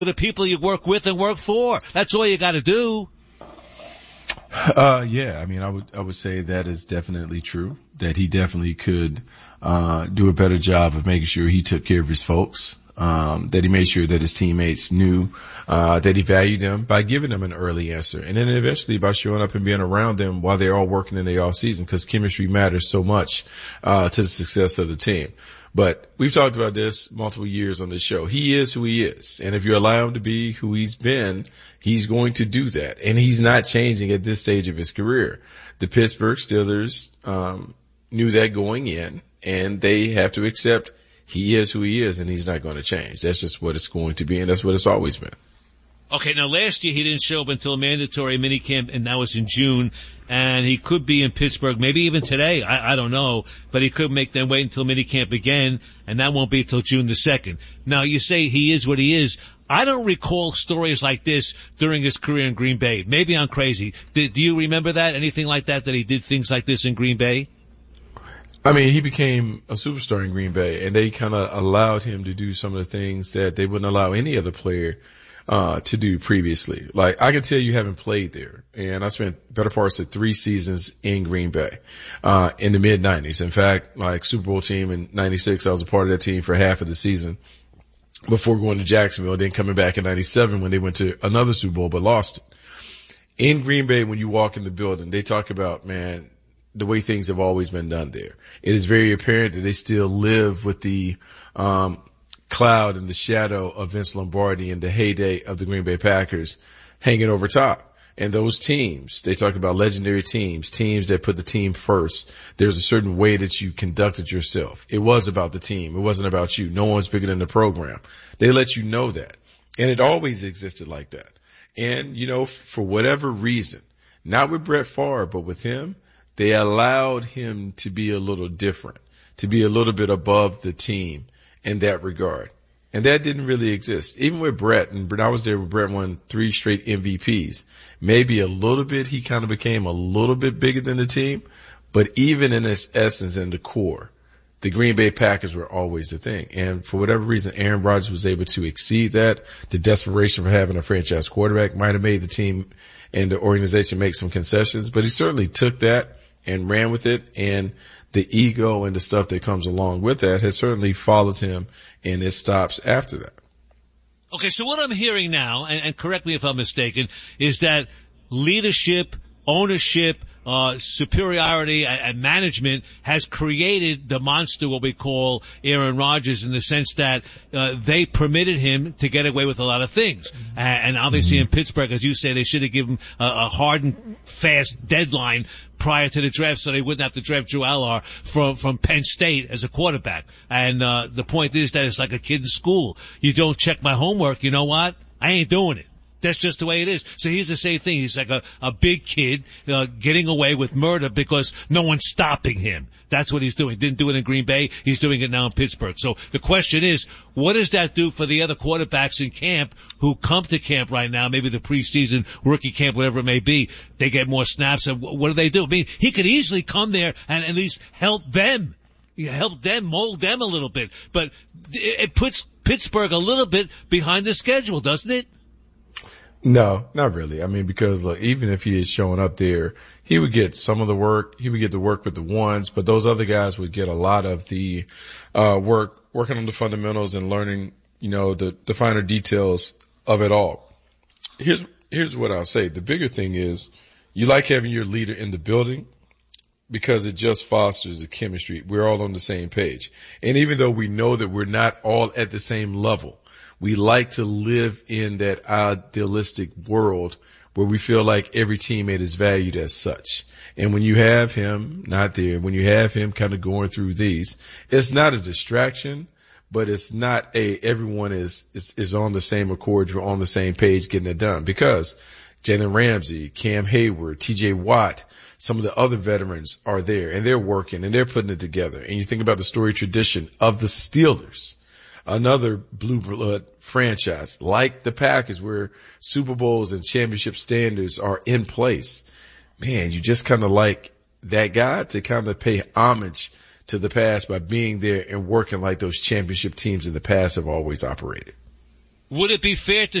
the people you work with and work for. That's all you got to do. Yeah, I mean, I would say that is definitely true, that he definitely could, do a better job of making sure he took care of his folks, that he made sure that his teammates knew, that he valued them by giving them an early answer. And then eventually by showing up and being around them while they're all working in the off season, because chemistry matters so much, to the success of the team. But we've talked about this multiple years on this show. He is who he is. And if you allow him to be who he's been, he's going to do that. And he's not changing at this stage of his career. The Pittsburgh Steelers, knew that going in, and they have to accept he is who he is, and he's not going to change. That's just what it's going to be, and that's what it's always been. Okay, now last year he didn't show up until mandatory minicamp, and that was in June, and he could be in Pittsburgh, maybe even today, I don't know, but he could make them wait until minicamp again, and that won't be until June the 2nd. Now, you say he is what he is. I don't recall stories like this during his career in Green Bay. Maybe I'm crazy. Do you remember that? Anything like that he did things like this in Green Bay? I mean, he became a superstar in Green Bay, and they kind of allowed him to do some of the things that they wouldn't allow any other player to do previously. Like, I can tell you haven't played there, and I spent better parts of 3 seasons in Green Bay, in the mid 90s. In fact, like Super Bowl team in 96, I was a part of that team for half of the season before going to Jacksonville, then coming back in 97 when they went to another Super Bowl but lost it. In Green Bay, when you walk in the building, they talk about, man, the way things have always been done there. It is very apparent that they still live with the, cloud and the shadow of Vince Lombardi and the heyday of the Green Bay Packers hanging over top. And those teams, they talk about legendary teams that put the team first. There's a certain way that you conducted yourself. It was about the team. It wasn't about you. No one's bigger than the program. They let you know that. And it always existed like that. And, you know, for whatever reason, not with Brett Favre, but with him, they allowed him to be a little different, to be a little bit above the team in that regard. And that didn't really exist. Even with Brett, and I was there when Brett won 3 straight MVPs. Maybe a little bit, he kind of became a little bit bigger than the team. But even in its essence and the core, the Green Bay Packers were always the thing. And for whatever reason, Aaron Rodgers was able to exceed that. The desperation for having a franchise quarterback might have made the team and the organization make some concessions, but he certainly took that and ran with it. And the ego and the stuff that comes along with that has certainly followed him, and it stops after that. Okay, so what I'm hearing now, and correct me if I'm mistaken, is that leadership, ownership, superiority and management has created the monster, what we call Aaron Rodgers, in the sense that they permitted him to get away with a lot of things. And obviously in Pittsburgh, as you say, they should have given him a hard and fast deadline prior to the draft so they wouldn't have to draft Drew Aller from Penn State as a quarterback. And the point is that it's like a kid in school. You don't check my homework, you know what? I ain't doing it. That's just the way it is. So he's the same thing. He's like a big kid getting away with murder because no one's stopping him. That's what he's doing. Didn't do it in Green Bay. He's doing it now in Pittsburgh. So the question is, what does that do for the other quarterbacks in camp who come to camp right now, maybe the preseason, rookie camp, whatever it may be? They get more snaps. And what do? I mean, he could easily come there and at least help them. Help them, mold them a little bit. But it puts Pittsburgh a little bit behind the schedule, doesn't it? No, not really. I mean, because look, even if he is showing up there, he would get some of the work. He would get to work with the ones, but those other guys would get a lot of the working on the fundamentals and learning, you know, the finer details of it all. Here's what I'll say. The bigger thing is you like having your leader in the building because it just fosters the chemistry. We're all on the same page. And even though we know that we're not all at the same level, we like to live in that idealistic world where we feel like every teammate is valued as such. And when you have him not there, when you have him kind of going through these, it's not a distraction, but it's not everyone is on the same accord, we're on the same page getting it done. Because Jalen Ramsey, Cam Hayward, TJ Watt, some of the other veterans are there and they're working and they're putting it together. And you think about the story tradition of the Steelers, another blue blood franchise like the Packers where Super Bowls and championship standards are in place. Man, you just kind of like that guy to kind of pay homage to the past by being there and working like those championship teams in the past have always operated. would it be fair to